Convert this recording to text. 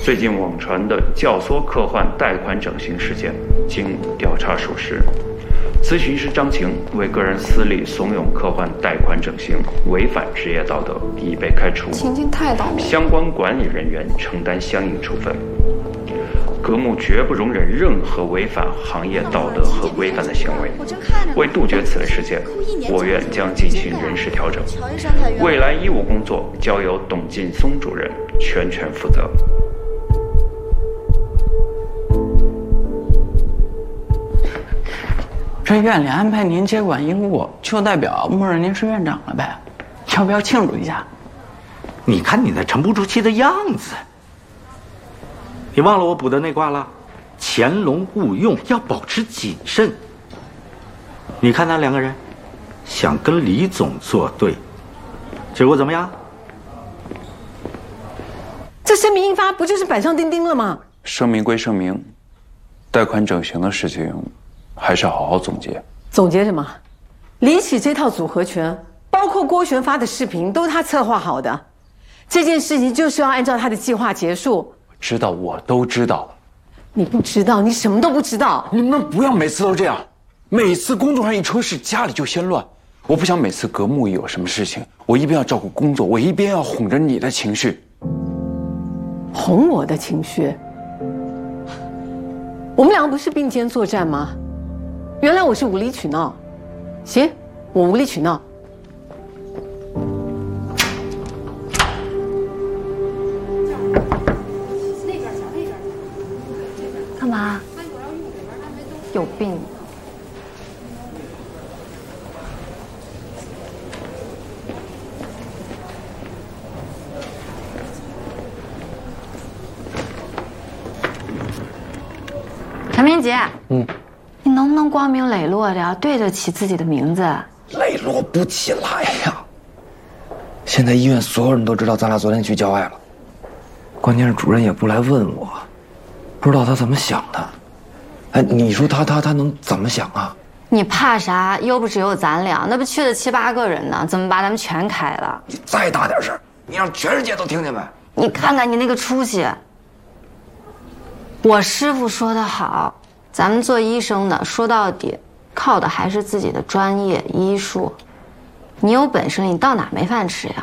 最近网传的教唆科幻贷款整形事件，经调查属实。咨询师张晴为个人私利怂恿科幻贷款整形，违反职业道德，已被开除。 晴晴太倒霉， 相关管理人员承担相应处分。格木绝不容忍任何违反行业道德和规范的行为。为杜绝此类事件，我院将进行人事调整，未来医务工作交由董劲松主任全权负责。 这院里安排您接管医务，就代表默认您是院长了呗？要不要庆祝一下？ 你看你那沉不住气的样子，你忘了我补的那卦了？潜龙勿用，要保持谨慎。你看那两个人，想跟李总作对，结果怎么样？ 这声明一发，不就是板上钉钉了吗？ 声明归声明，贷款整形的事情还是好好总结。 总结什么？李启这套组合拳，包括郭璇发的视频，都是他策划好的。这件事情就是要按照他的计划结束。 知道，我都知道。 你不知道，你什么都不知道。 你们不要每次都这样，每次工作上一出事，家里就先乱。我不想每次格木一有什么事情，我一边要照顾工作，我一边要哄着你的情绪。 哄我的情绪？我们两个不是并肩作战吗？原来我是无理取闹。行，我无理取闹。 干嘛？有病！陈明杰，你能不能光明磊落的对得起自己的名字？ 磊落不起来呀！现在医院所有人都知道咱俩昨天去郊外了，关键是主任也不来问我，不知道他怎么想的。哎，你说他能怎么想啊？ 你怕啥？又不只有咱俩，那不去了7、8个人呢？怎么把咱们全开了？ 你再大点声，你让全世界都听见呗！ 你看看你那个出息。我师傅说得好，咱们做医生的说到底靠的还是自己的专业医术。你有本事你到哪没饭吃呀？